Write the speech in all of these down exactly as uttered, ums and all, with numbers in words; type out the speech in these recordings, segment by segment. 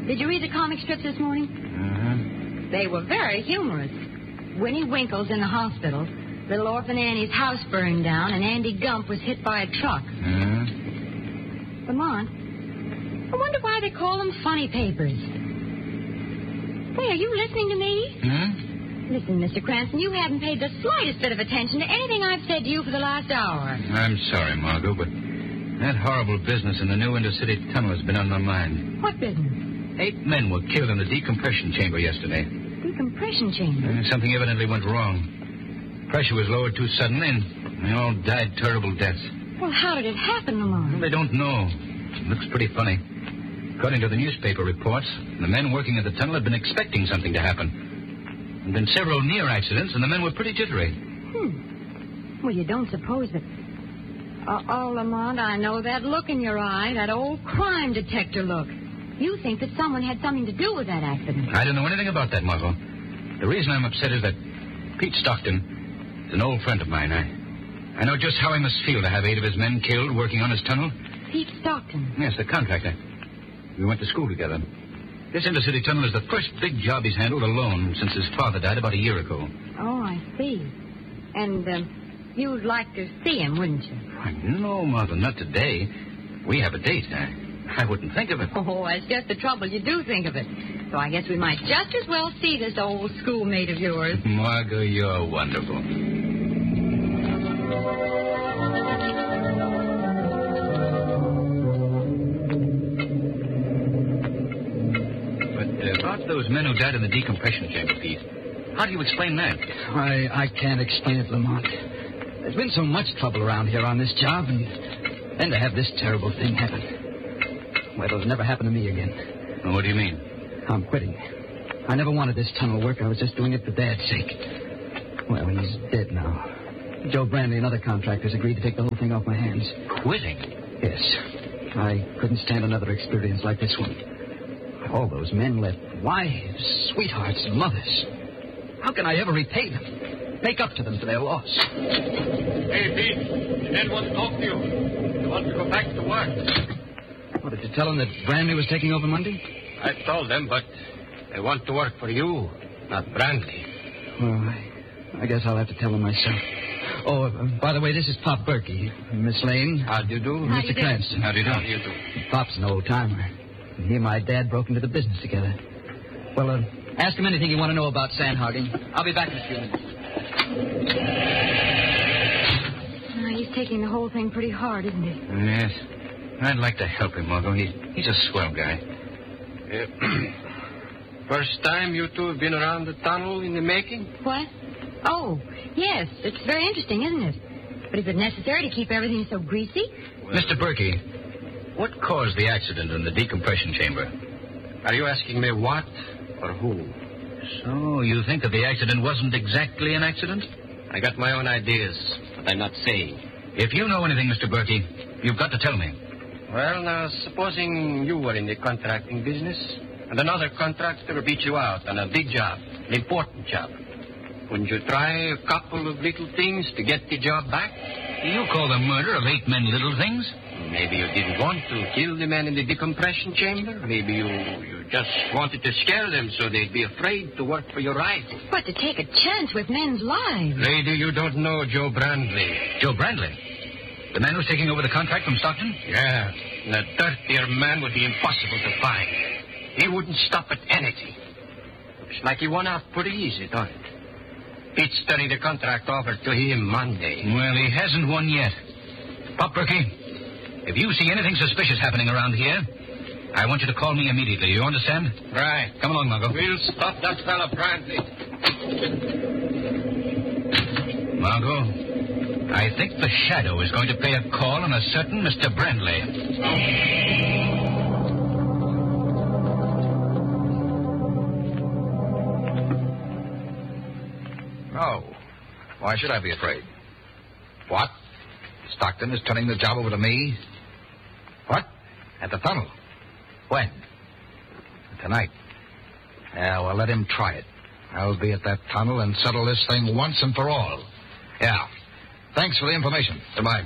Did you read the comic strips this morning? Uh-huh. They were very humorous. Winnie Winkle's in the hospital. Little orphan Annie's house burned down, and Andy Gump was hit by a truck. Uh-huh. Lamont, I wonder why they call them funny papers. Hey, are you listening to me? Hmm? Listen, Mister Cranston, you haven't paid the slightest bit of attention to anything I've said to you for the last hour. I'm sorry, Margot, but that horrible business in the new intercity tunnel has been on my mind. What business? Eight men were killed in the decompression chamber yesterday. Decompression chamber? Uh, something evidently went wrong. Pressure was lowered too suddenly, and they all died terrible deaths. Well, how did it happen, Lamont? Well, they don't know. It looks pretty funny. According to the newspaper reports, the men working at the tunnel had been expecting something to happen. There had been several near accidents, and the men were pretty jittery. Hmm. Well, you don't suppose that... Uh, oh, Lamont, I know that look in your eye, that old crime detector look. You think that someone had something to do with that accident. I don't know anything about that, Margot. The reason I'm upset is that Pete Stockton is an old friend of mine. I, I know just how he must feel to have eight of his men killed working on his tunnel. Pete Stockton? Yes, the contractor. We went to school together. This intercity tunnel is the first big job he's handled alone since his father died about a year ago. Oh, I see. And uh, you'd like to see him, wouldn't you? Why, no, Martha, not today. We have a date. I, I wouldn't think of it. Oh, that's just the trouble. You do think of it. So I guess we might just as well see this old schoolmate of yours. Margot, you're wonderful. About those men who died in the decompression chamber, Pete. How do you explain that? I, I can't explain it, Lamont. There's been so much trouble around here on this job, and then to have this terrible thing happen. Well, it'll never happen to me again. Well, what do you mean? I'm quitting. I never wanted this tunnel work. I was just doing it for Dad's sake. Well, he's dead now. Joe Brandley and other contractors agreed to take the whole thing off my hands. Quitting? Yes. I couldn't stand another experience like this one. All those men left wives, sweethearts, and mothers. How can I ever repay them? Make up to them for their loss? Hey, Pete. The men want to talk to you. They want to go back to work. What, did you tell them that Brandley was taking over Monday? I told them, but they want to work for you, not Brandley. Well, I, I guess I'll have to tell them myself. Oh, uh, by the way, this is Pop Berkey. Miss Lane. How do you do? How do Mister you do? Cranston. How do you do? How do you do? Pop's an old-timer. He and my dad broke into the business together. Well, uh, ask him anything you want to know about sandhogging. I'll be back in a few minutes. Uh, he's taking the whole thing pretty hard, isn't he? Yes. I'd like to help him, Margot. He's, he's a swell guy. Uh, first time you two have been around the tunnel in the making? What? Oh, yes. It's very interesting, isn't it? But is it necessary to keep everything so greasy? Well, Mister Berkey, what caused the accident in the decompression chamber? are you asking me what or who? So, you think that the accident wasn't exactly an accident? I got my own ideas, but I'm not saying. If you know anything, Mister Berkey, you've got to tell me. Well, now, supposing you were in the contracting business, and another contractor beat you out on a big job, an important job. Wouldn't you try a couple of little things to get the job back? You call the murder of eight men little things? Maybe you didn't want to kill the men in the decompression chamber. Maybe you, you just wanted to scare them so they'd be afraid to work for your rival. But to take a chance with men's lives. Lady, you don't know Joe Brandley. Joe Brandley? The man who's taking over the contract from Stockton? Yeah, and a dirtier man would be impossible to find. He wouldn't stop at anything. Looks like he won out pretty easy, don't it? Pete studied the contract offered to him Monday. Well, he hasn't won yet. Pop Berkey, if you see anything suspicious happening around here, I want you to call me immediately. You understand? Right. Come along, Margot. We'll stop that fella, Brandley. Margot, I think the Shadow is going to pay a call on a certain Mister Brandley. No. Why should I be afraid? What? Stockton is turning the job over to me? What? At the tunnel? When? Tonight. Yeah, well, let him try it. I'll be at that tunnel and settle this thing once and for all. Yeah. Thanks for the information. Goodbye.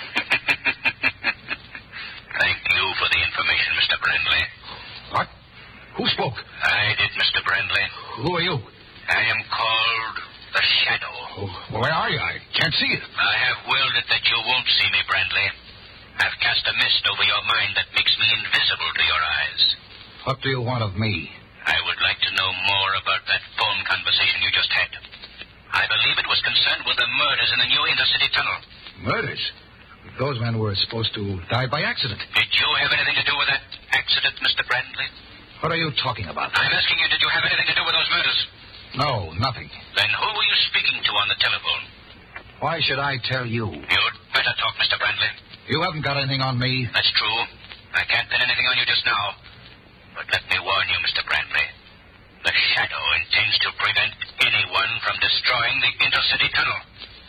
Thank you for the information, Mister Brandley. What? Who spoke? I did, Mister Brandley. Who are you? I am called the Shadow. Oh, where are you? I can't see you. I have willed it that you won't see me, Brandley. I've cast a mist over your mind that makes me invisible to your eyes. What do you want of me? I would like to know more about that phone conversation you just had. I believe it was concerned with the murders in the new intercity tunnel. Murders? Those men were supposed to die by accident. Did you have anything to do with that accident, Mister Brandley? What are you talking about? I'm asking you, did you have anything to do with those murders? No, nothing. Then who were you speaking to on the telephone? Why should I tell you? You'd better talk, Mister Brandley. You haven't got anything on me. That's true. I can't pin anything on you just now. But let me warn you, Mister Brandley. The Shadow intends to prevent anyone from destroying the intercity tunnel.